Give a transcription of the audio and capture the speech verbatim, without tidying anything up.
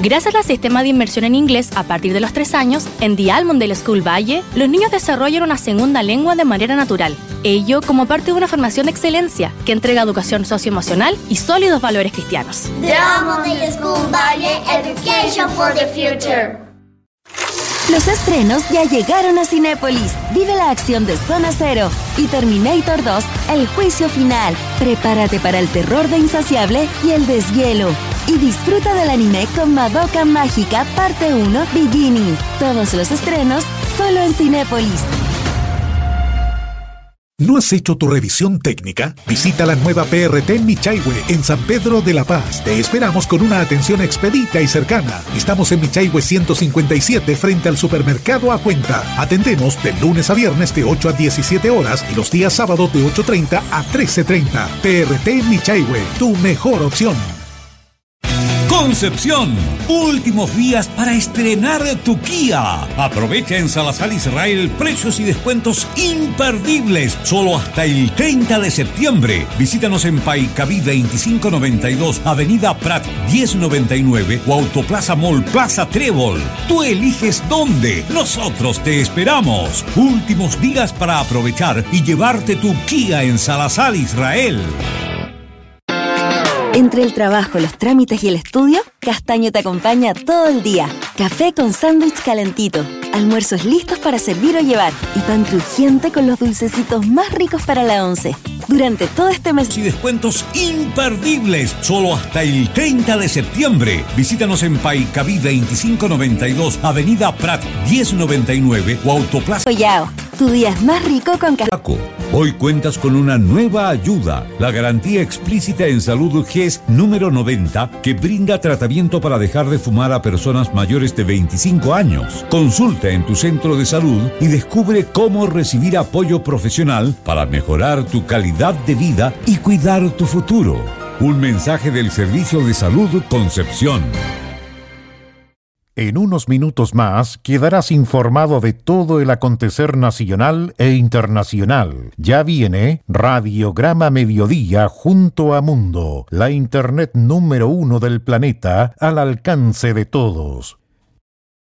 Gracias al sistema de inmersión en inglés a partir de los tres años, en The Almondale School Valle, los niños desarrollan una segunda lengua de manera natural. Ello como parte de una formación de excelencia que entrega educación socioemocional y sólidos valores cristianos. The Almondale School Valle, Education for the Future. Los estrenos ya llegaron a Cinépolis. Vive la acción de Zona Cero y Terminator dos, El Juicio Final. Prepárate para el terror de Insaciable y El Deshielo. Y disfruta del anime con Madoka Mágica Parte uno Beginning. Todos los estrenos solo en Cinépolis. ¿No has hecho tu revisión técnica? Visita la nueva P R T Michaihue en San Pedro de la Paz. Te esperamos con una atención expedita y cercana. Estamos en Michaihue ciento cincuenta y siete frente al supermercado A Cuenta. Atendemos de lunes a viernes de ocho a diecisiete horas y los días sábados de ocho treinta a trece treinta. P R T Michaihue, tu mejor opción. Concepción, últimos días para estrenar tu Kia. Aprovecha en Salazar Israel precios y descuentos imperdibles, solo hasta el treinta de septiembre. Visítanos en Paicaví veinticinco noventa y dos, Avenida Prat diez noventa y nueve o Autoplaza Mall Plaza Trébol. Tú eliges dónde, nosotros te esperamos. Últimos días para aprovechar y llevarte tu Kia en Salazar Israel. Entre el trabajo, los trámites y el estudio, Castaño te acompaña todo el día. Café con sándwich calentito, almuerzos listos para servir o llevar y pan crujiente con los dulcecitos más ricos para la once. Durante todo este mes y descuentos imperdibles, solo hasta el treinta de septiembre. Visítanos en Paicaví veinticinco noventa y dos, Avenida Prat diez noventa y nueve o Autoplaza Yao. Tu día es más rico con café. Hoy cuentas con una nueva ayuda, la garantía explícita en salud G E S número noventa, que brinda tratamiento para dejar de fumar a personas mayores de veinticinco años. Consulta en tu centro de salud y descubre cómo recibir apoyo profesional para mejorar tu calidad de vida y cuidar tu futuro. Un mensaje del Servicio de Salud Concepción. En unos minutos más quedarás informado de todo el acontecer nacional e internacional. Ya viene Radiograma Mediodía junto a Mundo, la internet número uno del planeta al alcance de todos.